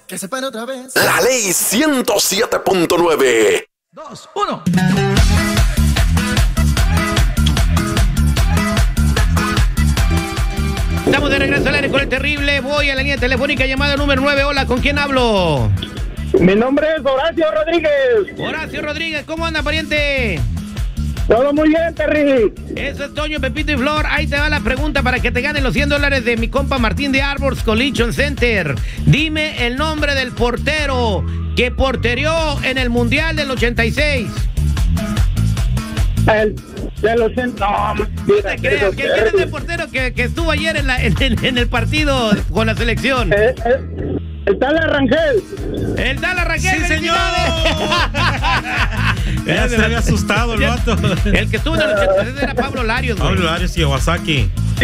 Que se pare otra vez. La ley 107.9. 2, 1. Estamos de regreso al aire con el terrible. Voy a la línea telefónica llamada número 9. Hola, ¿con quién hablo? Mi nombre es Horacio Rodríguez. Horacio Rodríguez, ¿cómo anda, pariente? Todo muy bien, Terry. Eso es Toño, Pepito y Flor. Ahí te va la pregunta para que te ganen los $100 de mi compa Martín de Arbors Collision Center. Dime el nombre del portero que porterió en el Mundial del 86. El de los... No, No te creas, ¿quién es el portero que estuvo ayer en el partido con la selección? El Tala Rangel. ¡El Tala Rangel! ¡Sí, señor! Ya se había asustado el vato. El que estuvo en el 86 era Pablo Larios, güey. Pablo Larios y Iwasaki. Sí.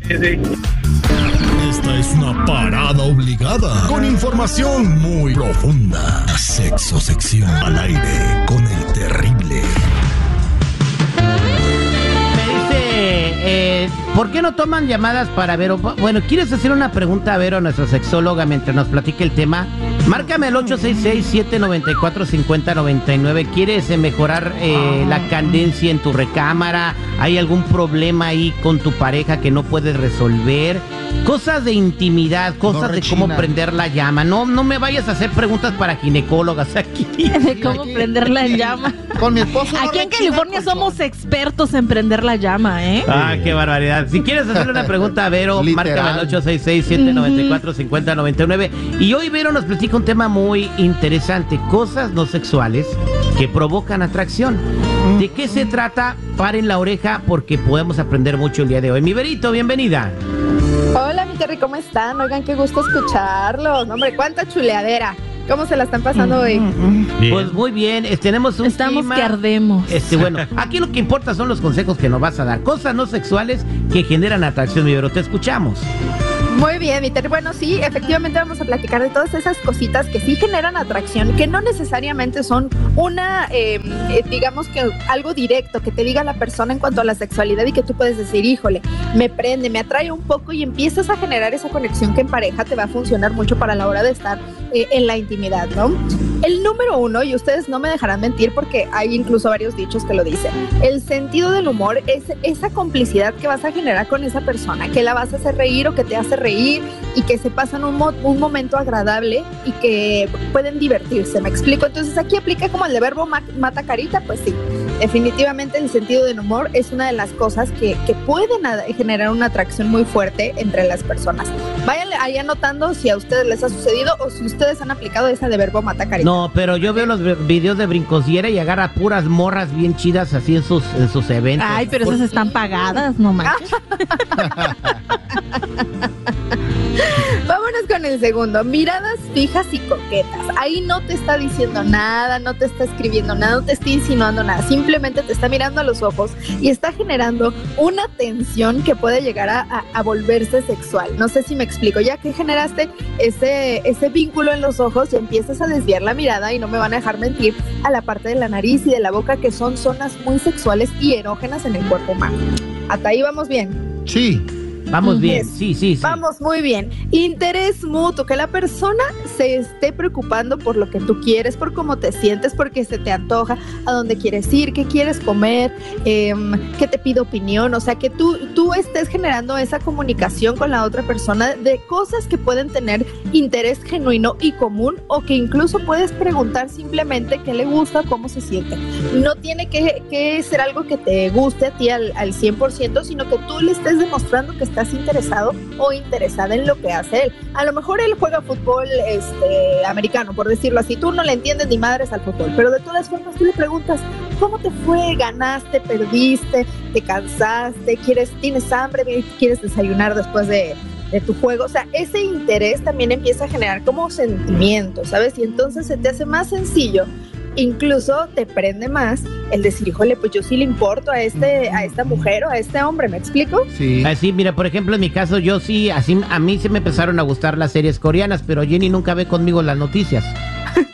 Esta es una parada obligada con información muy profunda. Sexo sección al aire con el terrible. ¿Por qué no toman llamadas para Vero? Bueno, ¿quieres hacer una pregunta a Vero, nuestra sexóloga, mientras nos platique el tema? Márcame el 866-794-5099. ¿Quieres mejorar la cadencia en tu recámara? ¿Hay algún problema ahí con tu pareja que no puedes resolver? Cosas de intimidad, cosas de cómo prender la llama. No me vayas a hacer preguntas para ginecólogas aquí. De cómo prender la llama. Con mi esposo. Aquí en California somos expertos en prender la llama, ¿eh? Ah, qué barbaridad. Si quieres hacerle una pregunta a Vero, márcame al 866-794-5099. Y hoy Vero nos platica un tema muy interesante. Cosas no sexuales que provocan atracción. ¿De qué se trata? Paren la oreja porque podemos aprender mucho el día de hoy. Mi Verito, bienvenida. Hola, mi Terry, ¿cómo están? Oigan, qué gusto escucharlos. Hombre, cuánta chuleadera. ¿Cómo se la están pasando hoy? Bien. Pues muy bien, tenemos un Estamos clima, que ardemos. Bueno, aquí lo que importa son los consejos que nos vas a dar. Cosas no sexuales que generan atracción, mi Vero. Te escuchamos. Muy bien, mi Terry. Bueno, sí, efectivamente vamos a platicar de todas esas cositas que sí generan atracción, que no necesariamente son una, digamos que algo directo, que te diga la persona en cuanto a la sexualidad y que tú puedes decir, híjole, me prende, me atrae un poco y empiezas a generar esa conexión que en pareja te va a funcionar mucho para la hora de estar en la intimidad, ¿no? El número 1, y ustedes no me dejarán mentir porque hay incluso varios dichos que lo dicen, el sentido del humor es esa complicidad que vas a generar con esa persona, que la vas a hacer reír o que te hace reír y que se pasan un momento agradable y que pueden divertirse, ¿me explico? Entonces aquí aplica como el de verbo mata carita, pues sí, definitivamente el sentido del humor es una de las cosas que pueden generar una atracción muy fuerte entre las personas. Vayan ahí anotando si a ustedes les ha sucedido o si ustedes han aplicado esa de verbo mata carita. No, pero yo veo los videos de Brincosiera y agarra puras morras bien chidas así en sus eventos. Ay, pero esas están pagadas, no manches. Vámonos con el segundo. Miradas fijas y coquetas. Ahí no te está diciendo nada, no te está escribiendo nada, no te está insinuando nada. Simplemente te está mirando a los ojos y está generando una tensión que puede llegar a volverse sexual. No sé si me explico. Ya que generaste ese vínculo en los ojos y empiezas a desviar la mirada, y no me van a dejar mentir, a la parte de la nariz y de la boca, que son zonas muy sexuales y erógenas en el cuerpo humano. ¿Hasta ahí vamos bien? Sí. Vamos bien, sí. Vamos muy bien. Interés mutuo, que la persona se esté preocupando por lo que tú quieres, por cómo te sientes, porque se te antoja, a dónde quieres ir, qué quieres comer, que te pide opinión, o sea, que tú estés generando esa comunicación con la otra persona de cosas que pueden tener interés genuino y común, o que incluso puedes preguntar simplemente qué le gusta, cómo se siente. No tiene que ser algo que te guste a ti al 100%, sino que tú le estés demostrando que estás interesado o interesada en lo que hace él. A lo mejor él juega fútbol americano, por decirlo así. Tú no le entiendes ni madres al fútbol, pero de todas formas tú le preguntas, ¿cómo te fue? ¿Ganaste? ¿Perdiste? ¿Te cansaste? ¿Tienes hambre? ¿Quieres desayunar después de tu juego? O sea, ese interés también empieza a generar como sentimientos, ¿sabes? Y entonces se te hace más sencillo. Incluso te prende más el decir, híjole, pues yo sí le importo a esta mujer o a este hombre, ¿me explico? Sí. Así, mira, por ejemplo, en mi caso, yo sí, así, a mí se me empezaron a gustar las series coreanas, pero Jenny nunca ve conmigo las noticias.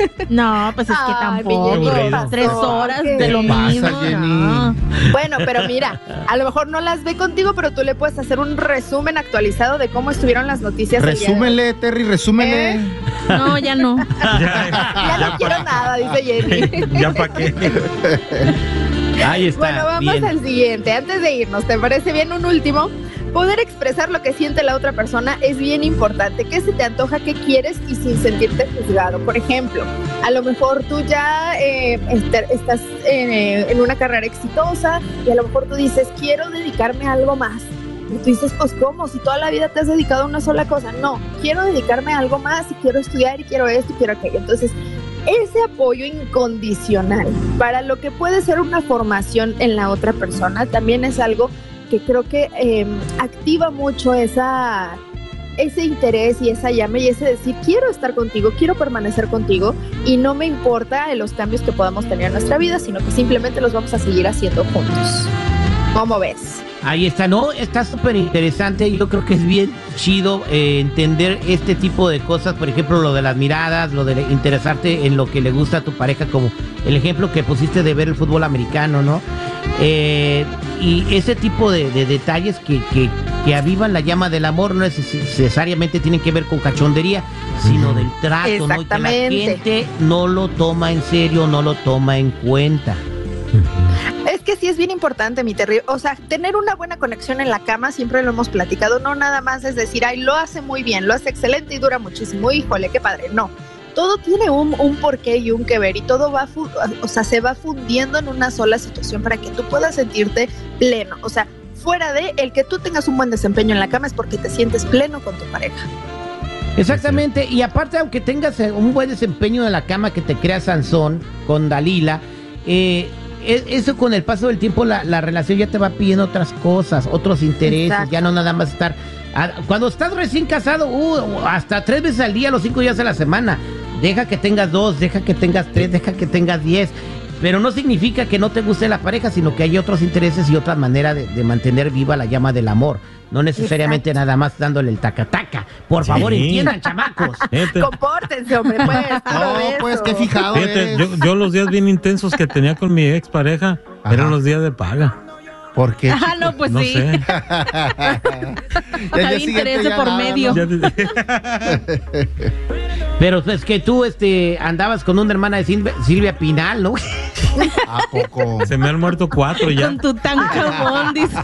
No, pues es que Ay, tampoco. mi Jenny, 3 horas ¿qué de lo pasa, mismo. Jenny? No. Bueno, pero mira, a lo mejor no las ve contigo, pero tú le puedes hacer un resumen actualizado de cómo estuvieron las noticias. el día de hoy. Resúmele, Terry, resúmele. No, ya no. Ya no quiero nada, dice Jenny. Ya para qué. Ahí está. Bueno, vamos bien. al siguiente. Antes de irnos, ¿te parece bien un último? Poder expresar lo que siente la otra persona es bien importante. ¿Qué se te antoja, qué quieres y sin sentirte juzgado? Por ejemplo, a lo mejor tú ya estás en una carrera exitosa y a lo mejor tú dices, quiero dedicarme a algo más. Y tú dices, pues ¿cómo? Si toda la vida te has dedicado a una sola cosa. No, quiero dedicarme a algo más y quiero estudiar y quiero esto y quiero aquello. Entonces, ese apoyo incondicional para lo que puede ser una formación en la otra persona también es algo que creo que activa mucho ese interés y esa llama y ese decir, quiero estar contigo, quiero permanecer contigo y no me importa los cambios que podamos tener en nuestra vida, sino que simplemente los vamos a seguir haciendo juntos. ¿Cómo ves? Ahí está, no, está súper interesante. Yo creo que es bien chido entender este tipo de cosas, por ejemplo, lo de las miradas, lo de interesarte en lo que le gusta a tu pareja, como el ejemplo que pusiste de ver el fútbol americano, ¿no? Y ese tipo de detalles que avivan la llama del amor no necesariamente tienen que ver con cachondería, sino del trato, ¿no? Y que la gente no lo toma en serio, no lo toma en cuenta. Es que sí es bien importante, mi Terry. O sea, tener una buena conexión en la cama, siempre lo hemos platicado, no nada más es decir, ay, lo hace muy bien, lo hace excelente y dura muchísimo, híjole, qué padre. No, todo tiene un porqué y un que ver y todo se va fundiendo en una sola situación para que tú puedas sentirte pleno. O sea, fuera de el que tú tengas un buen desempeño en la cama es porque te sientes pleno con tu pareja. Exactamente, y aparte, aunque tengas un buen desempeño en la cama que te crea Sansón con Dalila, eso con el paso del tiempo la relación ya te va pidiendo otras cosas, otros intereses. Exacto. Ya no nada más estar cuando estás recién casado, hasta 3 veces al día, los 5 días de la semana. Deja que tengas 2, deja que tengas 3, deja que tengas 10, pero no significa que no te guste la pareja, sino que hay otros intereses y otra manera de mantener viva la llama del amor. No necesariamente Exacto. Nada más dándole el taca-taca. Por favor, entiendan, chamacos. Compórtense, hombre, pues. No, pues, qué fijado eres. Yo los días bien intensos que tenía con mi expareja eran los días de paga. ¿Por qué? Ah, no, pues no sí. sé. Hay interés por medio. ¿No? Pero es que tú andabas con una hermana de Silvia Pinal, ¿no? ¿A poco? Se me han muerto 4 ya. Con Tutankamón, dice.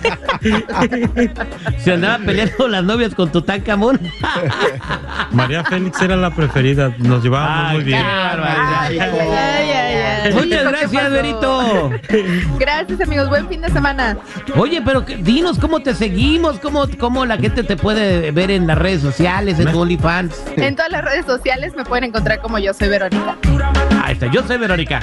Se andaba peleando las novias con Tutankamón. María Félix era la preferida. Nos llevábamos muy bien. Muchas gracias, Verito. Gracias, amigos. Buen fin de semana. Oye, pero dinos cómo te seguimos, cómo la gente te puede ver en las redes sociales, en tu OnlyFans. En todas las redes sociales me pueden encontrar como Yo Soy Verónica. Ahí está, Yo Soy Verónica.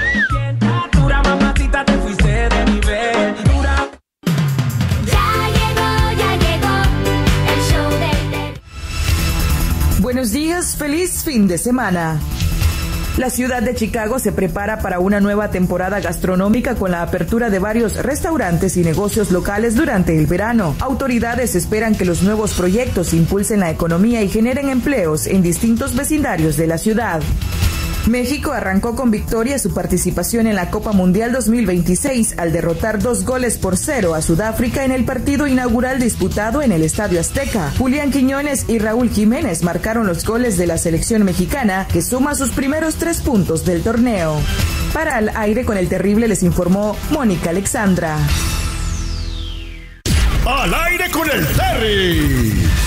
Buenos días, feliz fin de semana. La ciudad de Chicago se prepara para una nueva temporada gastronómica con la apertura de varios restaurantes y negocios locales durante el verano. Autoridades esperan que los nuevos proyectos impulsen la economía y generen empleos en distintos vecindarios de la ciudad. México arrancó con victoria su participación en la Copa Mundial 2026 al derrotar 2-0 a Sudáfrica en el partido inaugural disputado en el Estadio Azteca. Julián Quiñones y Raúl Jiménez marcaron los goles de la selección mexicana, que suma sus primeros 3 puntos del torneo. Para Al Aire con el Terrible les informó Mónica Alexandra. Al Aire con el Terry.